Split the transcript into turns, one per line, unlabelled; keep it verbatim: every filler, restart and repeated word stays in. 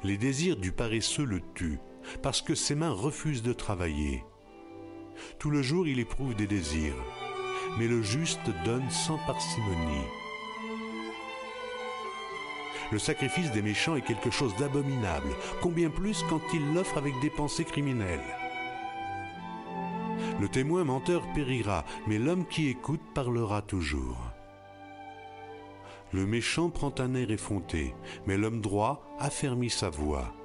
Les désirs du paresseux le tuent, parce que ses mains refusent de travailler. Tout le jour, il éprouve des désirs, mais le juste donne sans parcimonie. Le sacrifice des méchants est quelque chose d'abominable, combien plus quand il l'offre avec des pensées criminelles. Le témoin menteur périra, mais l'homme qui écoute parlera toujours. Le méchant prend un air effronté, mais l'homme droit affermit sa voix.